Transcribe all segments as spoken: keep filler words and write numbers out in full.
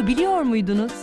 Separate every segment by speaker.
Speaker 1: Bunu biliyor muydunuz?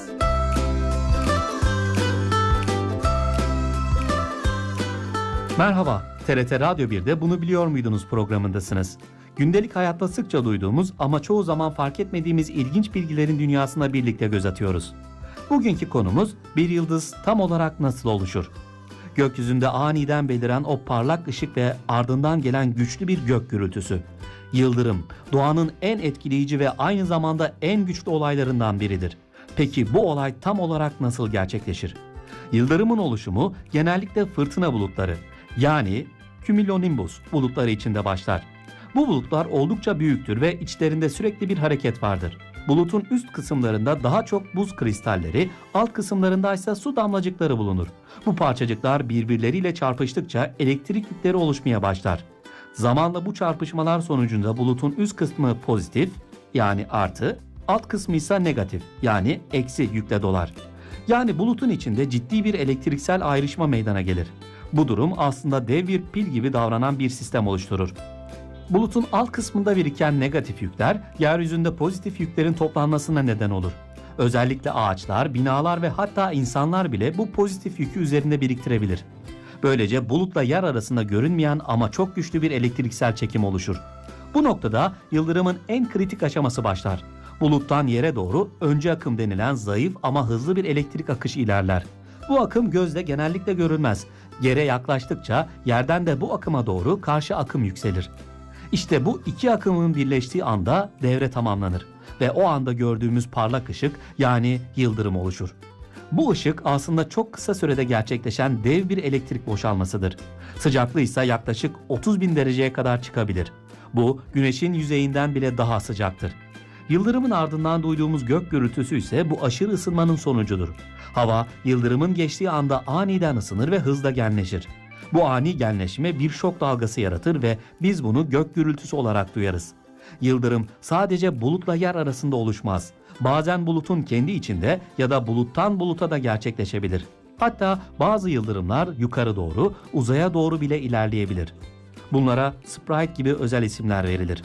Speaker 2: Merhaba, T R T Radyo bir'de Bunu Biliyor Muydunuz programındasınız. Gündelik hayatta sıkça duyduğumuz ama çoğu zaman fark etmediğimiz ilginç bilgilerin dünyasına birlikte göz atıyoruz. Bugünkü konumuz bir yıldız tam olarak nasıl oluşur? Gökyüzünde aniden beliren o parlak ışık ve ardından gelen güçlü bir gök gürültüsü. Yıldırım, doğanın en etkileyici ve aynı zamanda en güçlü olaylarından biridir. Peki bu olay tam olarak nasıl gerçekleşir? Yıldırımın oluşumu genellikle fırtına bulutları, yani cumulonimbus bulutları içinde başlar. Bu bulutlar oldukça büyüktür ve içlerinde sürekli bir hareket vardır. Bulutun üst kısımlarında daha çok buz kristalleri, alt kısımlarında ise su damlacıkları bulunur. Bu parçacıklar birbirleriyle çarpıştıkça elektrik yükleri oluşmaya başlar. Zamanla bu çarpışmalar sonucunda bulutun üst kısmı pozitif, yani artı, alt kısmı ise negatif, yani eksi yükle dolar. Yani bulutun içinde ciddi bir elektriksel ayrışma meydana gelir. Bu durum aslında dev bir pil gibi davranan bir sistem oluşturur. Bulutun alt kısmında biriken negatif yükler, yeryüzünde pozitif yüklerin toplanmasına neden olur. Özellikle ağaçlar, binalar ve hatta insanlar bile bu pozitif yükü üzerinde biriktirebilir. Böylece bulutla yer arasında görünmeyen ama çok güçlü bir elektriksel çekim oluşur. Bu noktada yıldırımın en kritik aşaması başlar. Buluttan yere doğru öncü akım denilen zayıf ama hızlı bir elektrik akışı ilerler. Bu akım gözle genellikle görülmez. Yere yaklaştıkça yerden de bu akıma doğru karşı akım yükselir. İşte bu iki akımın birleştiği anda devre tamamlanır ve o anda gördüğümüz parlak ışık, yani yıldırım oluşur. Bu ışık aslında çok kısa sürede gerçekleşen dev bir elektrik boşalmasıdır. Sıcaklığı ise yaklaşık otuz bin dereceye kadar çıkabilir. Bu güneşin yüzeyinden bile daha sıcaktır. Yıldırımın ardından duyduğumuz gök gürültüsü ise bu aşırı ısınmanın sonucudur. Hava yıldırımın geçtiği anda aniden ısınır ve hızla genleşir. Bu ani genleşme bir şok dalgası yaratır ve biz bunu gök gürültüsü olarak duyarız. Yıldırım sadece bulutla yer arasında oluşmaz. Bazen bulutun kendi içinde ya da buluttan buluta da gerçekleşebilir. Hatta bazı yıldırımlar yukarı doğru, uzaya doğru bile ilerleyebilir. Bunlara sprite gibi özel isimler verilir.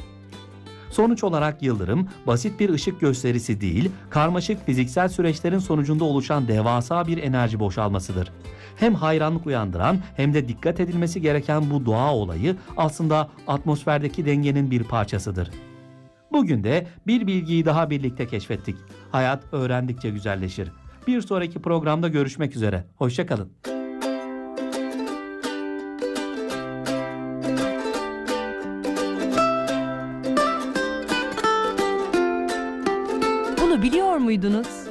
Speaker 2: Sonuç olarak yıldırım basit bir ışık gösterisi değil, karmaşık fiziksel süreçlerin sonucunda oluşan devasa bir enerji boşalmasıdır. Hem hayranlık uyandıran hem de dikkat edilmesi gereken bu doğa olayı aslında atmosferdeki dengenin bir parçasıdır. Bugün de bir bilgiyi daha birlikte keşfettik. Hayat öğrendikçe güzelleşir. Bir sonraki programda görüşmek üzere. Hoşça kalın.
Speaker 1: Bunu biliyor muydunuz?